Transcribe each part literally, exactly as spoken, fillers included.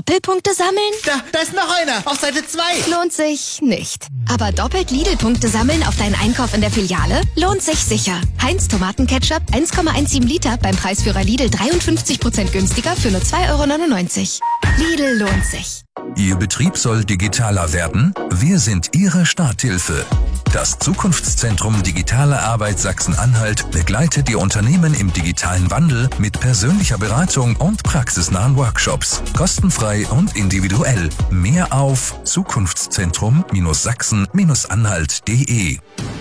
Doppelpunkte sammeln? Da, da ist noch einer, auf Seite zwei. Lohnt sich nicht. Aber doppelt Lidl-Punkte sammeln auf deinen Einkauf in der Filiale? Lohnt sich sicher. Heinz Tomatenketchup eins Komma siebzehn Liter beim Preisführer Lidl dreiundfünfzig Prozent günstiger für nur zwei Euro neunundneunzig. Lidl lohnt sich. Ihr Betrieb soll digitaler werden? Wir sind Ihre Starthilfe. Das Zukunftszentrum Digitale Arbeit Sachsen-Anhalt begleitet die Unternehmen im digitalen Wandel mit persönlicher Beratung und praxisnahen Workshops. Kostenfrei und individuell. Mehr auf zukunftszentrum Sachsen Anhalt punkt de.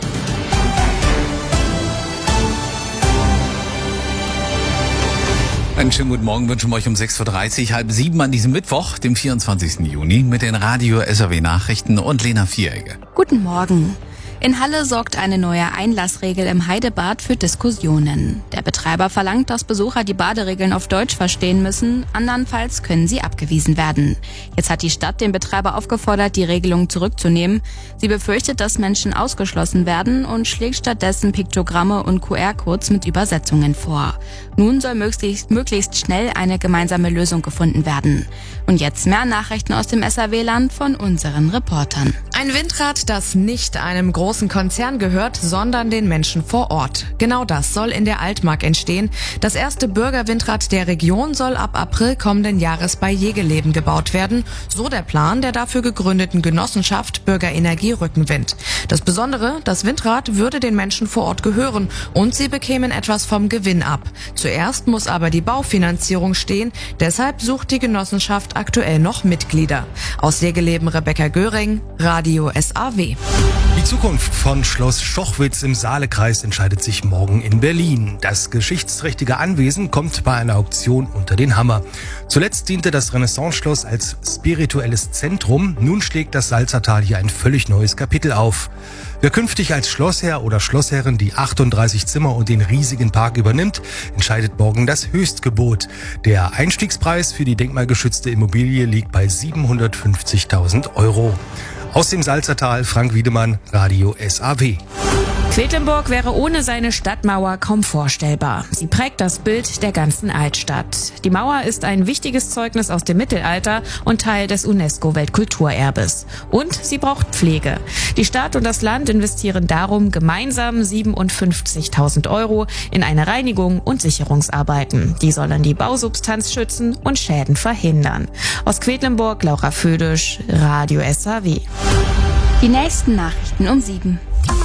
Einen schönen guten Morgen wünschen wir euch um sechs Uhr dreißig, halb sieben an diesem Mittwoch, dem vierundzwanzigsten Juni, mit den Radio S R W Nachrichten und Lena Vieregge. Guten Morgen. In Halle sorgt eine neue Einlassregel im Heidebad für Diskussionen. Der Betreiber verlangt, dass Besucher die Baderegeln auf Deutsch verstehen müssen, andernfalls können sie abgewiesen werden. Jetzt hat die Stadt den Betreiber aufgefordert, die Regelung zurückzunehmen. Sie befürchtet, dass Menschen ausgeschlossen werden und schlägt stattdessen Piktogramme und Q R-Codes mit Übersetzungen vor. Nun soll möglichst, möglichst schnell eine gemeinsame Lösung gefunden werden. Und jetzt mehr Nachrichten aus dem S R W-Land von unseren Reportern. Ein Windrad, das nicht einem großen Konzern gehört, sondern den Menschen vor Ort. Genau das soll in der Altmark entstehen. Das erste Bürgerwindrad der Region soll ab April kommenden Jahres bei Jegeleben gebaut werden. So der Plan der dafür gegründeten Genossenschaft Bürgerenergie Rückenwind. Das Besondere, das Windrad würde den Menschen vor Ort gehören und sie bekämen etwas vom Gewinn ab. Zuerst muss aber die Baufinanzierung stehen. Deshalb sucht die Genossenschaft aktuell noch Mitglieder. Aus Jegeleben Rebecca Göring, Radio S A W. Die Zukunft von Schloss Schochwitz im Saalekreis entscheidet sich morgen in Berlin. Das geschichtsträchtige Anwesen kommt bei einer Auktion unter den Hammer. Zuletzt diente das Renaissance-Schloss als spirituelles Zentrum. Nun schlägt das Salzertal hier ein völlig neues Kapitel auf. Wer künftig als Schlossherr oder Schlossherrin die achtunddreißig Zimmer und den riesigen Park übernimmt, entscheidet morgen das Höchstgebot. Der Einstiegspreis für die denkmalgeschützte Immobilie liegt bei siebenhundertfünfzigtausend Euro. Aus dem Salzertal, Frank Wiedemann, Radio S A W. Quedlinburg wäre ohne seine Stadtmauer kaum vorstellbar. Sie prägt das Bild der ganzen Altstadt. Die Mauer ist ein wichtiges Zeugnis aus dem Mittelalter und Teil des UNESCO-Weltkulturerbes. Und sie braucht Pflege. Die Stadt und das Land investieren darum gemeinsam siebenundfünfzigtausend Euro in eine Reinigung und Sicherungsarbeiten. Die sollen die Bausubstanz schützen und Schäden verhindern. Aus Quedlinburg, Laura Födisch, Radio S A W. Die nächsten Nachrichten um sieben.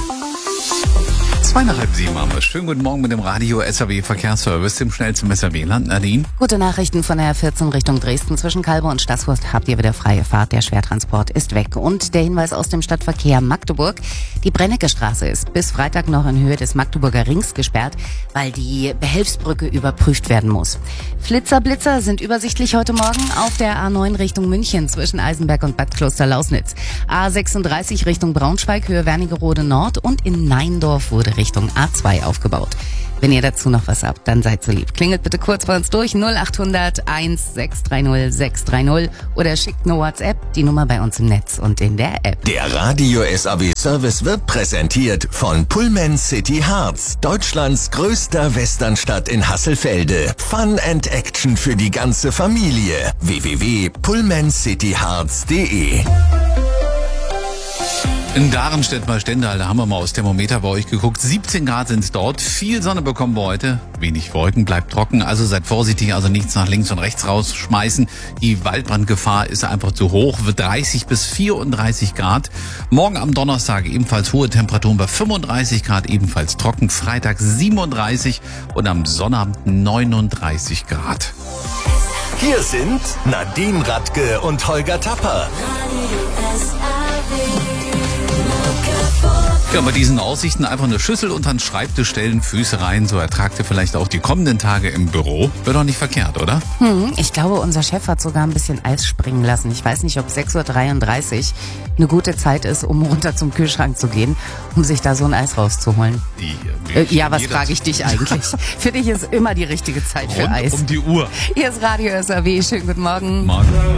Zwei nach halb sieben haben wir. Schönen guten Morgen mit dem Radio S R W Verkehrsservice, dem schnellsten S R W-Land. Nadine? Gute Nachrichten von der R vierzehn Richtung Dresden. Zwischen Kalbe und Stassfurt habt ihr wieder freie Fahrt. Der Schwertransport ist weg. Und der Hinweis aus dem Stadtverkehr Magdeburg. Die Brennecke-Straße ist bis Freitag noch in Höhe des Magdeburger Rings gesperrt, weil die Behelfsbrücke überprüft werden muss. Flitzer-Blitzer sind übersichtlich heute Morgen auf der A neun Richtung München zwischen Eisenberg und Bad Kloster-Lausnitz. A sechsunddreißig Richtung Braunschweig, Höhe Wernigerode Nord und in Neindorf wurde Richtung A zwei aufgebaut. Wenn ihr dazu noch was habt, dann seid so lieb. Klingelt bitte kurz bei uns durch null achthundert eins sechs drei null sechs drei null oder schickt eine WhatsApp, die Nummer bei uns im Netz und in der App. Der Radio S A W Service wird präsentiert von Pullman City Harz, Deutschlands größter Westernstadt in Hasselfelde. Fun and Action für die ganze Familie. w w w punkt pullman city harz punkt de. In Darenstedt bei Stendal, da haben wir mal aus Thermometer bei euch geguckt. siebzehn Grad sind es dort. Viel Sonne bekommen wir heute. Wenig Wolken, bleibt trocken. Also seid vorsichtig, also nichts nach links und rechts rausschmeißen. Die Waldbrandgefahr ist einfach zu hoch. Wird dreißig bis vierunddreißig Grad. Morgen am Donnerstag ebenfalls hohe Temperaturen bei fünfunddreißig Grad, ebenfalls trocken. Freitag siebenunddreißig und am Sonnabend neununddreißig Grad. Hier sind Nadine Radke und Holger Tapper. Ja, bei diesen Aussichten einfach eine Schüssel unter den Schreibtisch stellen, Füße rein, so ertragt ihr vielleicht auch die kommenden Tage im Büro. Wird doch nicht verkehrt, oder? Hm, ich glaube, unser Chef hat sogar ein bisschen Eis springen lassen. Ich weiß nicht, ob sechs Uhr dreiunddreißig eine gute Zeit ist, um runter zum Kühlschrank zu gehen, um sich da so ein Eis rauszuholen. Die, äh, ja, was frage ich dich eigentlich? Für dich ist immer die richtige Zeit für Rund Eis. um die Uhr. Hier ist Radio S R W. Schönen guten Morgen. Morgen.